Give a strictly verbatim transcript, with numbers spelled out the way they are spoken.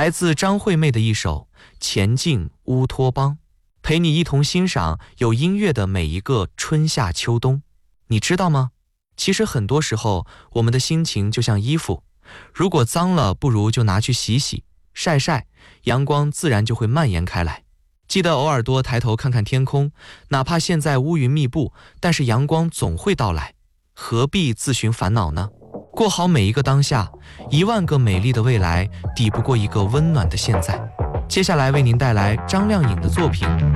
来自张惠妹的一首《前进乌托邦》，陪你一同欣赏有音乐的每一个春夏秋冬。你知道吗？其实很多时候，我们的心情就像衣服，如果脏了，不如就拿去洗洗、晒晒，阳光自然就会蔓延开来。记得偶尔多抬头看看天空，哪怕现在乌云密布，但是阳光总会到来，何必自寻烦恼呢？过好每一个当下，一万个美丽的未来抵不过一个温暖的现在。接下来为您带来张靓颖的作品《